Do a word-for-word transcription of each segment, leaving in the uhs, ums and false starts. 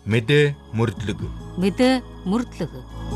Мэдээ мөрдлөг. Мэдээ мөрдлөг.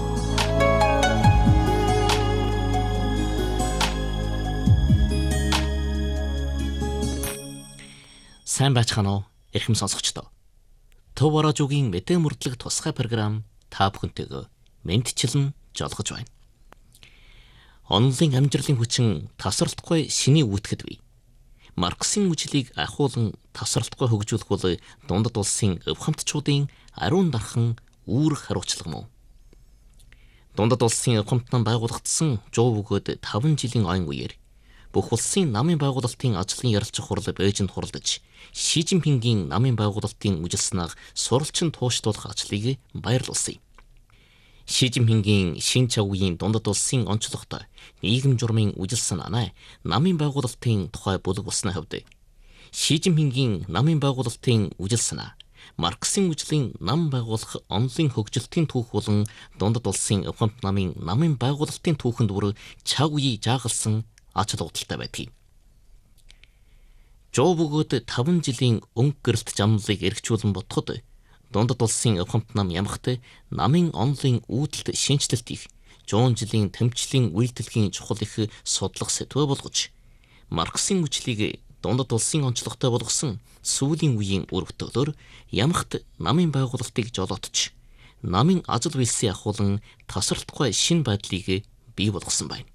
Сайн байцгаана уу? Эрхэм сонсогчдоо. Төв Борожуугийн мэдээ мөрдлөг тусгай програм та бүхэнтэйгээ мэдчилэн жолгож байна. Онлын амжилтын хүчин тасралтгүй шиний үүтгэд бий. Марксийн үжлийг ахуулан тасралтгүй хөгжүүлэх бол дундад улсын өв хамтчуудын ариун дархан үүрэг хариуцлага мөн. Дундад улсын өв хамтнан байгуулагдсан жоо бөгөөд таван жилийн ойн үеэр бүх улсын намын байгуулалтын ажлын ярилцах хурал Бээжинд хуралдаж Ши Жинпингийн намын байгуулалтын үжил санааг суралцсан тууштуулах ажлыг баярлуулсан. Ши Жинпингийн шин чавгийн дундад улсын онцлогтой нийгэм журмын үжил санаанаа намын байгуулалтын тухай бүлэг болсны хувьд Ши Жинпингийн намын байгуулалтын үжил санаа Марксийн үжлийн нам байгуулах онлын хөгжилтийн түүх болон дундад улсын өв хамт намын намын байгуулалтын түүхэнд бүр чав үе жаагалсан ач холбогдолтой байдаг. Жоо бөгөөд таван жилийн өнгө гэрэлт замлыг эргчүүлэн бодоход дундад улсын өв хамт нам ямагт намын онлын үүдэлт шинжлэлт их жуун жилийн тэмцлийн үйлдэлгийн чухал их судлах сэтвэ болгож Марксийн үжлийг дундад улсын онцлогтой болгосон сүүлийн үеийн үр бүтээлээр ямагт намын байгуулалтыг жолоотч намын ажил үйлсийн ахуулан тасралтгүй шин байдлыг бий болгосон байна.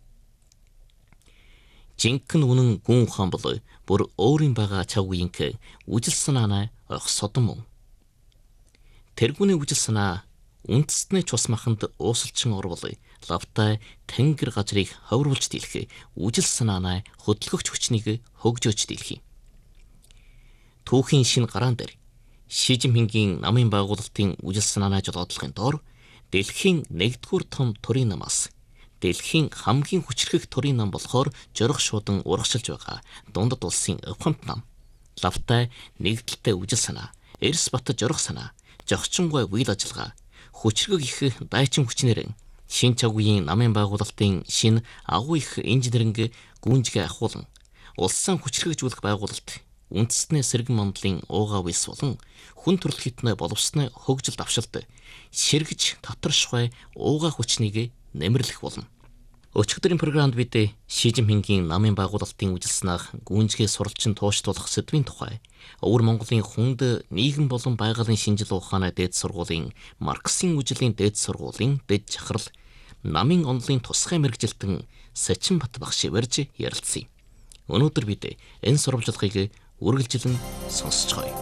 Жинхэнэ үнэн гүн ухаан бол бүр өөрийн байгаа чав үеийнх үжил санаанаа ойх содон мөн. Тэргүүний үжил санаа үндэстний цус маханд уусалчин орвол лавтай тэнгэр газрыг ховруулж дийлэх үжил санаанаа хөдөлгөгч хүчнийг хөгжөөж дийлэх. Түүхийн шин гараан дээр Ши Жинпингийн намын байгуулалтын үжил санаанаа жолоодлохын доор дэлхийн нэгдүгээр том төрийн намаас дэлхийн хамгийн хүчрхэг төрийн нам болохоор жорох шуудан урагшилж байгаа дундад улсын өв хамт нам лавтай нэгдэлтэй үжил санаа эрс бат жорох санаа жогчингой үйл ажиллагаа хүчрхэг их дайчин хүчнэр шин чавгийн намын байгуулалтын шин агуу их инженеринг гүнжгээ ахуулан улсын хүчрхэгжүүлэх байгуулалт үндэстний сэргэн мандлын уугаа үйлс болон хүн төрөл хитнэ боловсны хөгжил давшилт ширгэж татаршгүй уугаа хүчнийг нэмэрлэх болно. Өчигдрийн програмд бид Ши Жинпингийн намын байгуулалтын үжил санаах гүнжгээ суралцсан тууштуулах сэдвийн тухай Өвөр Монголын хүнд нийгэм болон байгалийн шинжил ухааны дээд сургуулийн Марксийн үжлийн дээд сургуулийн дэд жахрал намын онлын тусгай мэргэжилтэн Сачин Бат багш барьж ярилцъя. Өнөөдөр бид энэ сурвалжлагыг үргэлжлэн сонсцгоё.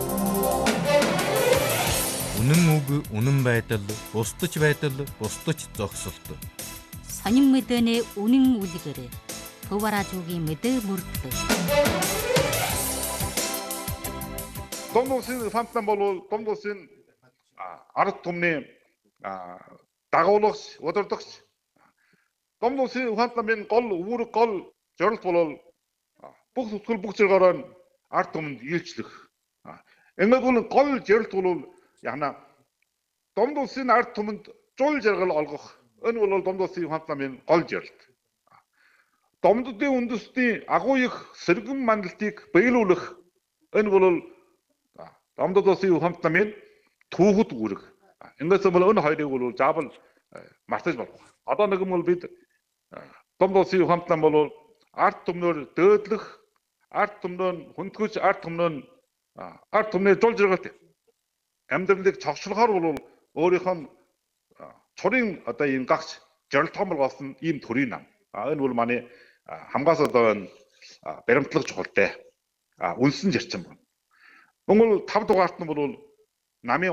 Үнэн үг, үнэн байдал, бусдаж байдал, бусдаж зогсолт. Сонин мэдээний үнэн үлгэр. Төв Борожуугийн мэдээ мөрдлөг. Дундад улсын хамт нам бол дундад улсын ард түмний дагуулгач, удирдагч. Дундад улсын хамт намын гол үүрэг гол зорилт бол бүх зүтгэл бүх зэрэгээрээ ард түмэнд үйлчлэх. Ингээд бол гол зорилт бол яна дундад улсын ард түмэнд жуул жаргал олгох. Энэ бол дундад улсын хамт намын гол зорилт. Дундадын үндэстний агуу их сэргэн мандалтыг биелүүлэх. Энэ бол дундад улсын хамт намын түүхэд үүрэг. Ингээс бол энэ хоёрыг бол заавал мартаж болох. Одоо нэг юм бол бид дундад улсын хамт нам бол ард түмнөр дөөдлөх, ард түмнөө хүндгэж, ард түмнөө ард түмний жуул жаргалт амьдралыг цогцлохоор бол өөрийнхөө чурын одоо энэ гагч зорилтомор болсон ийм төрийн нам. Энэ бол манай хамгаас одоо баримтлах чухалтай. Үнсэн зарчим байна. Монгол тав дугаарт нь бол намын